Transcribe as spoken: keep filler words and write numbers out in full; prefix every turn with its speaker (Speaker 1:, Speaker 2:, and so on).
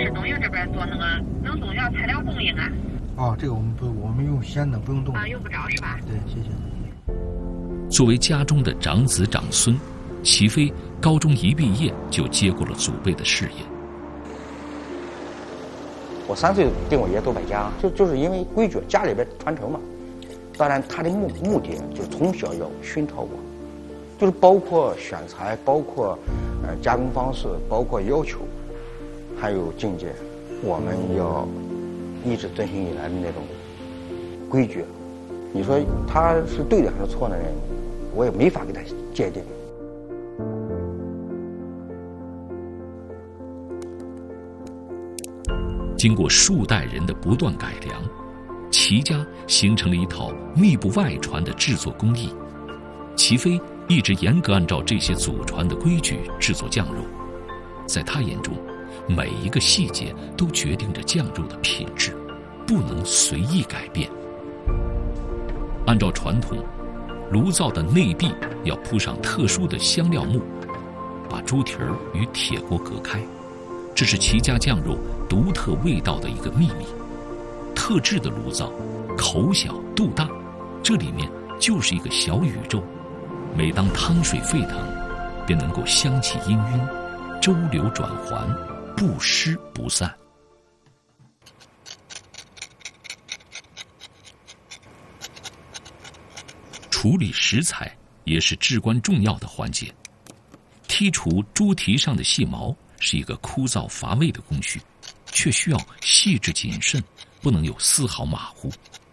Speaker 1: 市东营这边做那个冷冻药材料供应啊。
Speaker 2: 哦，这个我们不，我们用鲜的，不用冻的。
Speaker 1: 啊，用不着是吧？
Speaker 2: 对，谢谢。
Speaker 3: 作为家中的长子长孙，齐飞高中一毕业就接过了祖辈的事业。
Speaker 4: 我三岁跟我爷都在家，就就是因为规矩，家里边传承嘛。当然，他的目目的就是从小要熏陶我，就是包括选材，包括呃加工方式，包括要求，还有境界，我们要一直遵循以来的那种规矩。你说他是对的还是错的呢？我也没法给他界定。
Speaker 3: 经过数代人的不断改良，齐家形成了一套密不外传的制作工艺。齐飞一直严格按照这些祖传的规矩制作酱肉，在他眼中，每一个细节都决定着酱肉的品质，不能随意改变。按照传统，炉灶的内壁要铺上特殊的香料木，把猪蹄儿与铁锅隔开。这是齐家酱肉独特味道的一个秘密。特制的炉灶，口小肚大，这里面就是一个小宇宙。每当汤水沸腾，便能够香气氤氲，周流转环，不湿不散。处理食材也是至关重要的环节。剔除猪蹄上的细毛是一个枯燥乏味的工序，却需要细致谨慎，不能有丝毫马虎。